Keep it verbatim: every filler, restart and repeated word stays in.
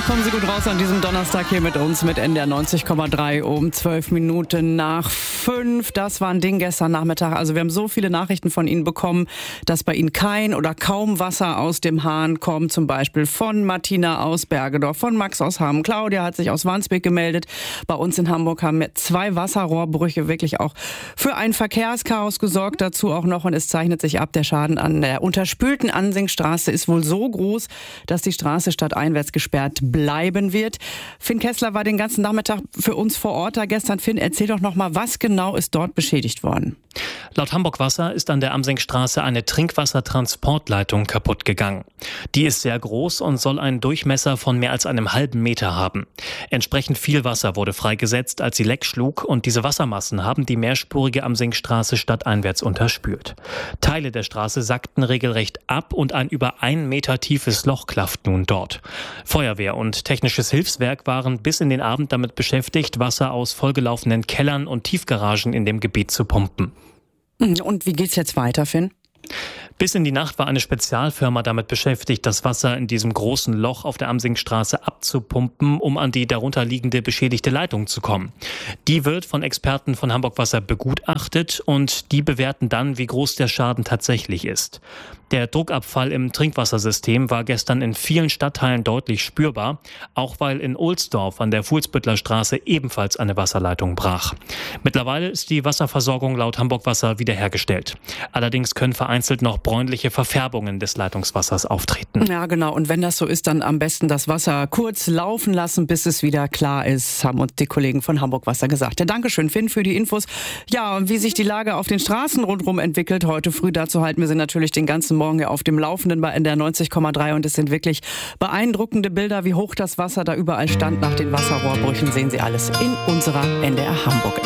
kommen Sie gut raus an diesem Donnerstag hier mit uns mit N D R neunzig Komma drei um zwölf Minuten nach fünf. Das war ein Ding gestern Nachmittag. Also wir haben so viele Nachrichten von Ihnen bekommen, dass bei Ihnen kein oder kaum Wasser aus dem Hahn kommt. Zum Beispiel von Martina aus Bergedorf, von Max aus Hamm. Claudia hat sich aus Wandsbek gemeldet. Bei uns in Hamburg haben zwei Wasserrohrbrüche wirklich auch für ein Verkehrschaos gesorgt. Dazu auch noch, und es zeichnet sich ab, der Schaden an der unterspülten Ansingstraße ist wohl so groß, dass die Straße stadteinwärts gesperrt bleiben wird. Finn Kessler war den ganzen Nachmittag für uns vor Ort da gestern. Finn, erzähl doch noch mal, was genau ist dort beschädigt worden? Laut Hamburg Wasser ist an der Amsingstraße eine Trinkwassertransportleitung kaputt gegangen. Die ist sehr groß und soll einen Durchmesser von mehr als einem halben Meter haben. Entsprechend viel Wasser wurde freigesetzt, als sie Leck schlug, und diese Wassermassen haben die mehrspurige Amsingstraße stadteinwärts unterspült. Teile der Straße sackten regelrecht ab und ein über ein Meter tiefes Loch klafft nun dort. Feuerwehr und technisches Hilfswerk waren bis in den Abend damit beschäftigt, Wasser aus vollgelaufenen Kellern und Tiefgaragen in dem Gebiet zu pumpen. Und wie geht's jetzt weiter, Finn? Bis in die Nacht war eine Spezialfirma damit beschäftigt, das Wasser in diesem großen Loch auf der Amsingstraße abzupumpen, um an die darunter liegende beschädigte Leitung zu kommen. Die wird von Experten von Hamburg Wasser begutachtet und die bewerten dann, wie groß der Schaden tatsächlich ist. Der Druckabfall im Trinkwassersystem war gestern in vielen Stadtteilen deutlich spürbar, auch weil in Ohlsdorf an der Fuhlsbüttler Straße ebenfalls eine Wasserleitung brach. Mittlerweile ist die Wasserversorgung laut Hamburg Wasser wiederhergestellt. Allerdings können vereinzelt noch bräunliche Verfärbungen des Leitungswassers auftreten. Ja, genau. Und wenn das so ist, dann am besten das Wasser kurz laufen lassen, bis es wieder klar ist, haben uns die Kollegen von Hamburg Wasser gesagt. Ja, Dankeschön, Finn, für die Infos. Ja, und wie sich die Lage auf den Straßen rundherum entwickelt heute früh, dazu halten wir Sie natürlich den ganzen Morgen hier auf dem Laufenden bei N D R neunzig Komma drei. Und es sind wirklich beeindruckende Bilder, wie hoch das Wasser da überall stand nach den Wasserrohrbrüchen. Sehen Sie alles in unserer N D R Hamburg.